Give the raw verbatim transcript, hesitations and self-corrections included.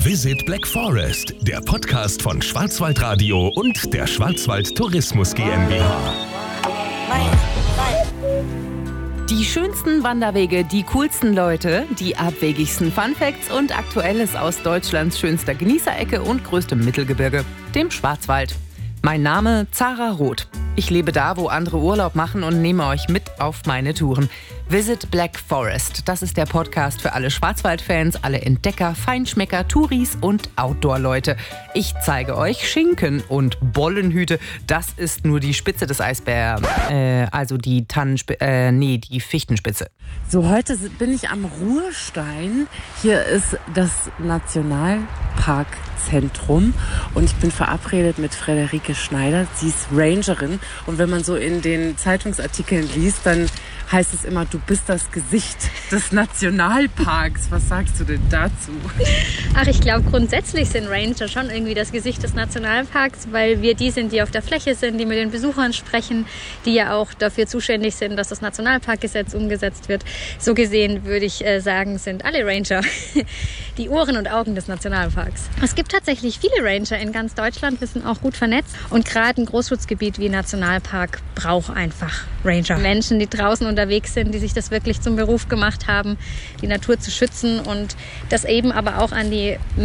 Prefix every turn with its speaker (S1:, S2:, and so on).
S1: Visit Black Forest, der Podcast von Schwarzwaldradio und der Schwarzwald Tourismus GmbH.
S2: Die schönsten Wanderwege, die coolsten Leute, die abwegigsten Funfacts und Aktuelles aus Deutschlands schönster Genießerecke und größtem Mittelgebirge, dem Schwarzwald. Mein Name Zara Roth. Ich lebe da, wo andere Urlaub machen und nehme euch mit auf meine Touren. Visit Black Forest, das ist der Podcast für alle Schwarzwaldfans, alle Entdecker, Feinschmecker, Touris und Outdoor-Leute. Ich zeige euch Schinken und Bollenhüte. Das ist nur die Spitze des Eisbärs, äh, also die Tannenspitze, äh, nee, die Fichtenspitze.
S3: So, heute bin ich am Ruhrstein. Hier ist das Nationalparkzentrum und ich bin verabredet mit Frederike Schneider. Sie ist Rangerin und wenn man so in den Zeitungsartikeln liest, dann heißt es immer, du bist das Gesicht des Nationalparks. Was sagst du denn dazu?
S4: Ach, ich glaube, grundsätzlich sind Ranger schon irgendwie das Gesicht des Nationalparks, weil wir die sind, die auf der Fläche sind, die mit den Besuchern sprechen, die ja auch dafür zuständig sind, dass das Nationalparkgesetz umgesetzt wird. So gesehen würde ich äh, sagen, sind alle Ranger die Ohren und Augen des Nationalparks. Es gibt tatsächlich viele Ranger in ganz Deutschland, wir sind auch gut vernetzt und gerade ein Großschutzgebiet wie Nationalpark braucht einfach Ranger. Menschen, die draußen unterwegs sind, die sich das wirklich zum Beruf gemacht haben, die Natur zu schützen und das eben aber auch an die